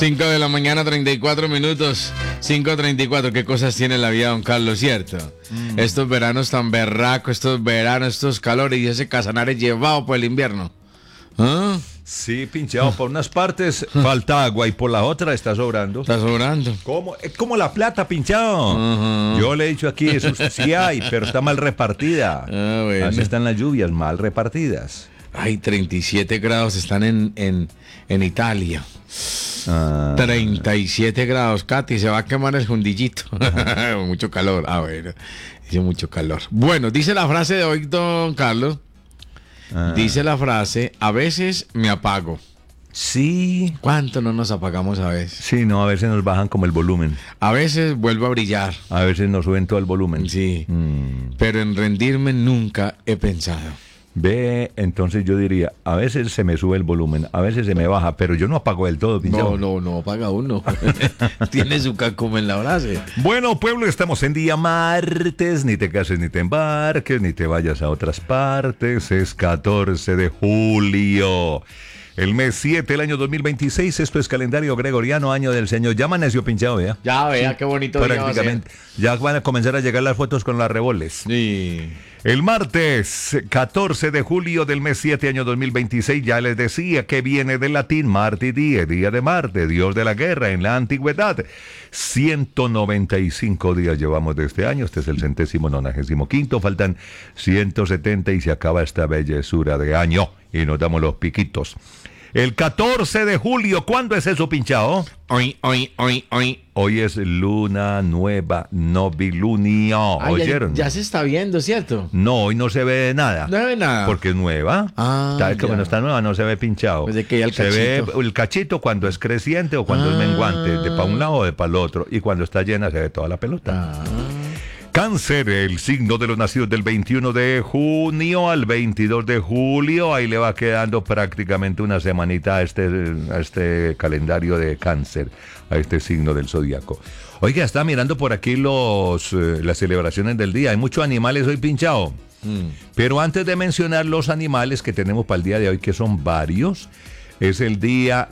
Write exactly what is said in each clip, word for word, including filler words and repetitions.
cinco de la mañana, treinta y cuatro minutos. cinco treinta y cuatro. ¿Qué cosas tiene la vida, don Carlos, cierto? Mm. Estos veranos tan berracos, estos veranos, estos calores y ese Casanare llevado por el invierno. ¿Ah? Sí, pinchado. Por unas partes falta agua y por la otra está sobrando. Está sobrando. ¿Cómo? Es como la plata, pinchado. Uh-huh. Yo le he dicho aquí, eso sí hay, pero está mal repartida. Ah, bueno. Así están las lluvias, mal repartidas. Ay, treinta y siete grados están en, en, en Italia. Ah. treinta y siete grados, Katy, se va a quemar el fundillito. Mucho calor. A ver, dice mucho calor. Bueno, dice la frase de hoy, don Carlos. Ah. Dice la frase, a veces me apago. Sí. ¿Cuánto no nos apagamos a veces? Sí, no, a veces nos bajan como el volumen. A veces vuelvo a brillar. A veces nos suben todo el volumen. Sí. Mm. Pero en rendirme nunca he pensado. Ve, entonces yo diría, a veces se me sube el volumen, a veces se me baja, pero yo no apago del todo, pinchado. No, no, no apaga uno. Tiene su cacuma en la frase. Bueno, pueblo, estamos en día martes, ni te cases ni te embarques, ni te vayas a otras partes, es catorce de julio. El mes siete, el año dos mil veintiséis, esto es calendario gregoriano, año del Señor. Ya amaneció pinchado, vea. Ya, vea, sí, qué bonito día prácticamente. Va a ser. Ya van a comenzar a llegar las fotos con las reboles. Sí. El martes, catorce de julio del mes siete, año dos mil veintiséis, ya les decía que viene del latín Marti Die, día de Marte, dios de la guerra en la antigüedad. ciento noventa y cinco días llevamos de este año, este es el centésimo nonagésimo quinto, faltan ciento setenta y se acaba esta bellezura de año y nos damos los piquitos. El catorce de julio, ¿cuándo es eso, pinchado? Hoy, hoy, hoy, hoy. Hoy es luna nueva, novilunio. Ah, ¿oyeron? Ya, ya se está viendo, ¿cierto? No, hoy no se ve nada. No se ve nada. Porque es nueva. Ah, Tal que cuando está nueva no se ve pinchado. Pues de que ya el se cachito. ve el cachito cuando es creciente o cuando ah. es menguante, de para un lado o de para el otro. Y cuando está llena se ve toda la pelota. Ah. Cáncer, el signo de los nacidos del veintiuno de junio al veintidós de julio. Ahí le va quedando prácticamente una semanita a este, a este calendario de Cáncer, a este signo del zodiaco. Oiga, está mirando por aquí los eh, las celebraciones del día. Hay muchos animales hoy, pinchado. Mm. Pero antes de mencionar los animales que tenemos para el día de hoy, que son varios, es el día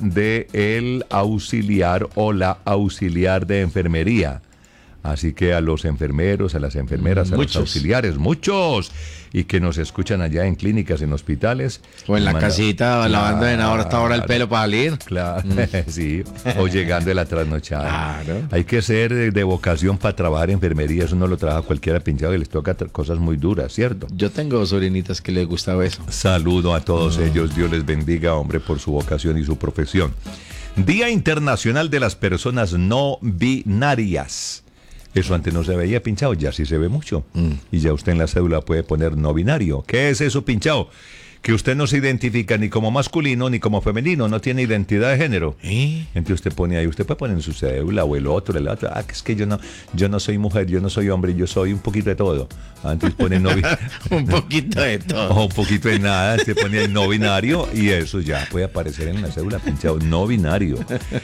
del auxiliar o la auxiliar de enfermería. Así que a los enfermeros, a las enfermeras, a muchos. Los auxiliares, muchos, y que nos escuchan allá en clínicas, en hospitales. O en la manda, casita, claro, lavando en ahora hasta ahora el pelo para salir. Claro, mm. sí, o llegando de la trasnochada. Claro. Hay que ser de, de vocación para trabajar en enfermería, eso no lo trabaja cualquiera pinchado y les toca cosas muy duras, ¿cierto? Yo tengo sobrinitas que les gustaba eso. Saludo a todos oh. ellos, Dios les bendiga, hombre, por su vocación y su profesión. Día Internacional de las Personas No Binarias. Eso antes no se veía, pinchado, ya sí se ve mucho. Mm. Y ya usted en la cédula puede poner no binario. ¿Qué es eso, pinchado? Que usted no se identifica ni como masculino ni como femenino, no tiene identidad de género. ¿Eh? Entonces usted pone ahí, usted puede poner en su cédula o el otro, el otro. Ah, que es que yo no, yo no soy mujer, yo no soy hombre, yo soy un poquito de todo. Antes pone no binario. Un poquito de todo. O un poquito de nada, se pone el no binario y eso ya puede aparecer en la cédula, pinchado, no binario.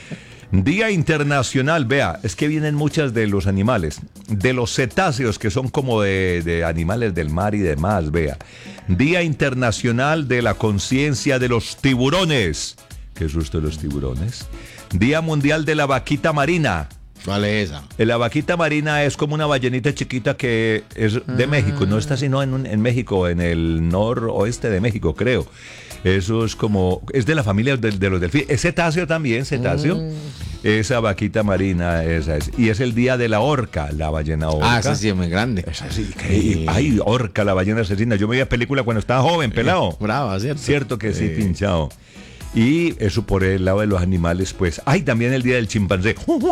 Día Internacional, vea, es que vienen muchas de los animales, de los cetáceos que son como de, de animales del mar y demás, vea. Día Internacional de la Conciencia de los Tiburones. ¿Qué susto los tiburones? Día Mundial de la Vaquita Marina. ¿Cuál es esa? La vaquita marina es como una ballenita chiquita que es de ah. México, no está sino en, en México, en el noroeste de México, creo. Eso es como, es de la familia de, de los delfines. Es cetáceo también, cetáceo. Mm. Esa vaquita marina, esa es. Y es el día de la orca, la ballena orca. Ah, esa sí es muy grande. Esa sí. Que, ay, orca, la ballena asesina. Yo me veía película cuando estaba joven, pelado. Brava, ¿cierto? Cierto que sí, sí, pinchado. Y eso por el lado de los animales, pues. Ay, también el día del chimpancé.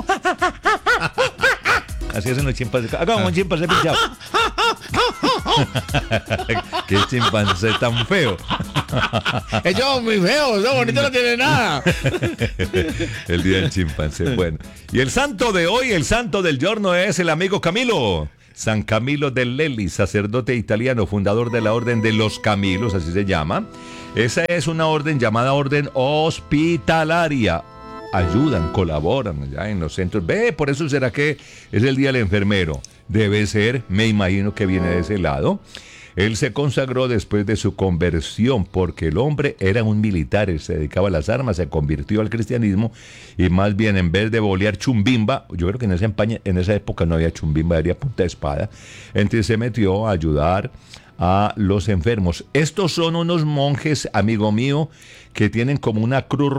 Así hacen los chimpancés. Hagamos un chimpancé pinchado. Qué chimpancé tan feo. Ellos muy feos, no bonito no tiene nada. El día del chimpancé. Bueno. Y el santo de hoy, el santo del giorno es el amigo Camilo. San Camilo del Lelli, sacerdote italiano, fundador de la orden de los Camilos, así se llama. Esa es una orden llamada orden hospitalaria. Ayudan, colaboran allá en los centros. Ve, por eso será que es el día del enfermero. Debe ser, me imagino que viene de ese lado. Él se consagró después de su conversión, porque el hombre era un militar, él se dedicaba a las armas, se convirtió al cristianismo y más bien en vez de bolear chumbimba, yo creo que en esa, empaña, en esa época no había chumbimba, había punta de espada, entonces se metió a ayudar a los enfermos. Estos son unos monjes, amigo mío, que tienen como una cruz